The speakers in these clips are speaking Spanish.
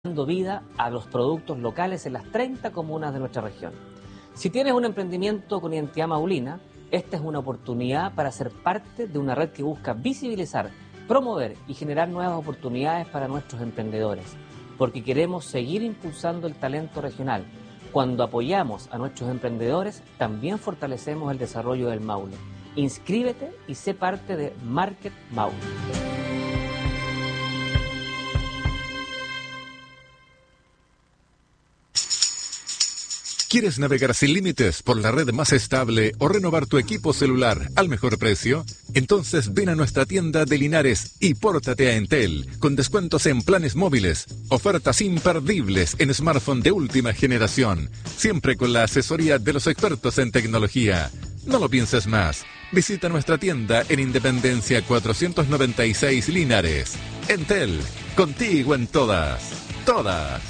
dando vida a los productos locales en las 30 comunas de nuestra región. Si tienes un emprendimiento con identidad maulina, esta es una oportunidad para ser parte de una red que busca visibilizar, promover y generar nuevas oportunidades para nuestros emprendedores, porque queremos seguir impulsando el talento regional. Cuando apoyamos a nuestros emprendedores, también fortalecemos el desarrollo del Maule. Inscríbete y sé parte de Market Maule. ¿Quieres navegar sin límites por la red más estable o renovar tu equipo celular al mejor precio? Entonces ven a nuestra tienda de Linares y pórtate a Entel, con descuentos en planes móviles, ofertas imperdibles en smartphone de última generación, siempre con la asesoría de los expertos en tecnología. No lo pienses más. Visita nuestra tienda en Independencia 496 Linares. Entel, contigo en todas. ¡Todas!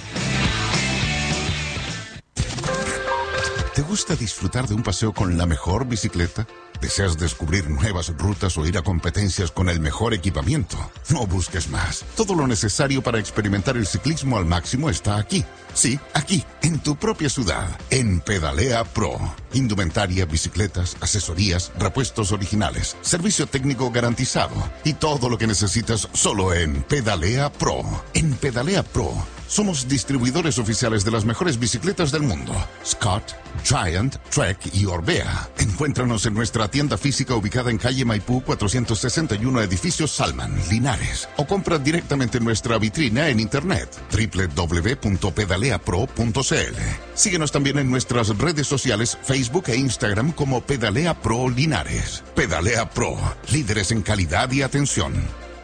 ¿Te gusta disfrutar de un paseo con la mejor bicicleta? ¿Deseas descubrir nuevas rutas o ir a competencias con el mejor equipamiento? No busques más. Todo lo necesario para experimentar el ciclismo al máximo está aquí. Sí, aquí, en tu propia ciudad, en Pedalea Pro. Indumentaria, bicicletas, asesorías, repuestos originales, servicio técnico garantizado y todo lo que necesitas solo en Pedalea Pro. En Pedalea Pro somos distribuidores oficiales de las mejores bicicletas del mundo: Scott, Giant, Trek y Orbea. Encuéntranos en nuestra tienda física ubicada en calle Maipú 461, edificio Salman, Linares. O compra directamente en nuestra vitrina en internet, www.pedaleapro.cl. Síguenos también en nuestras redes sociales, Facebook e Instagram como Pedalea Pro Linares. Pedalea Pro, líderes en calidad y atención.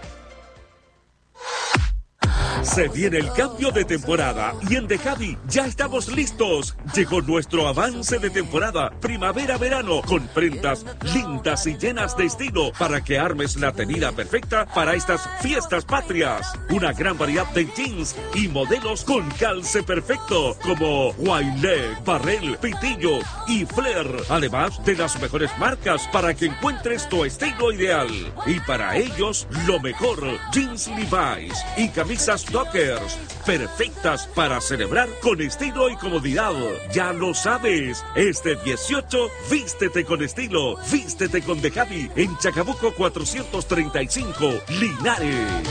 Se viene el cambio de temporada y en The Javi ya estamos listos. Llegó nuestro avance de temporada primavera-verano con prendas lindas y llenas de estilo para que armes la tenida perfecta para estas fiestas patrias. Una gran variedad de jeans y modelos con calce perfecto como Wide Leg, Barrel, Pitillo y Flair. Además de las mejores marcas para que encuentres tu estilo ideal. Y para ellos lo mejor, jeans Levi's y camisas Dockers, perfectas para celebrar con estilo y comodidad. Ya lo sabes, este 18, vístete con estilo, vístete con The Javi en Chacabuco 435, Linares.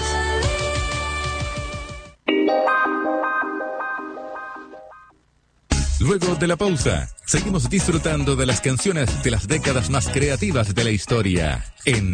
Luego de la pausa, seguimos disfrutando de las canciones de las décadas más creativas de la historia en